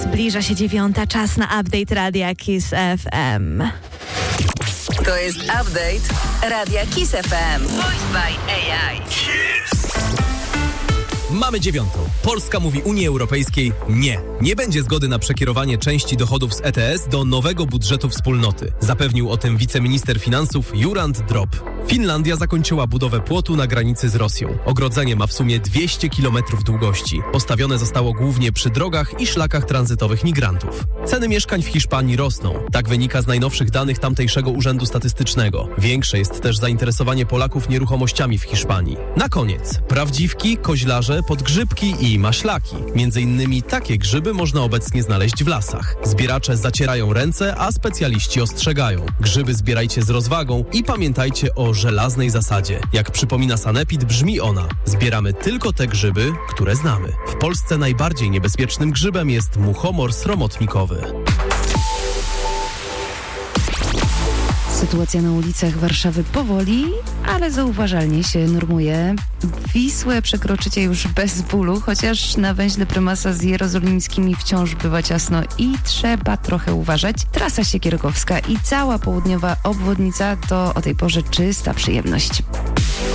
Zbliża się 9, czas na update Radia Kiss FM. To jest update Radia Kiss FM. Voiced by AI. Mamy 9. Polska mówi Unii Europejskiej nie. Nie będzie zgody na przekierowanie części dochodów z ETS do nowego budżetu wspólnoty. Zapewnił o tym wiceminister finansów Jurand Drop. Finlandia zakończyła budowę płotu na granicy z Rosją. Ogrodzenie ma w sumie 200 km długości. Postawione zostało głównie przy drogach i szlakach tranzytowych migrantów. Ceny mieszkań w Hiszpanii rosną. Tak wynika z najnowszych danych tamtejszego Urzędu Statystycznego. Większe jest też zainteresowanie Polaków nieruchomościami w Hiszpanii. Na koniec prawdziwki, koźlarze, podgrzybki i maślaki. Między innymi takie grzyby można obecnie znaleźć w lasach. Zbieracze zacierają ręce, a specjaliści ostrzegają. Grzyby zbierajcie z rozwagą i pamiętajcie o żelaznej zasadzie. Jak przypomina Sanepid, brzmi ona: zbieramy tylko te grzyby, które znamy. W Polsce najbardziej niebezpiecznym grzybem jest muchomor sromotnikowy. Sytuacja na ulicach Warszawy powoli, ale zauważalnie się normuje. Wisłę przekroczycie już bez bólu, chociaż na węźle Prymasa z Jerozolimskimi wciąż bywa ciasno i trzeba trochę uważać. Trasa Siekierkowska i cała południowa obwodnica to o tej porze czysta przyjemność.